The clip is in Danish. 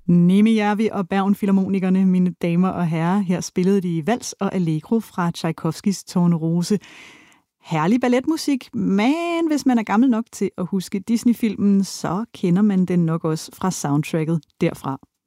Nemi Järvi og Bergen Filharmonikerne, mine damer og herrer. Her spillede de Vals og Allegro fra Tchaikovskis Tornerose. Herlig balletmusik, men hvis man er gammel nok til at huske Disney-filmen, så kender man den nok også fra soundtracket derfra.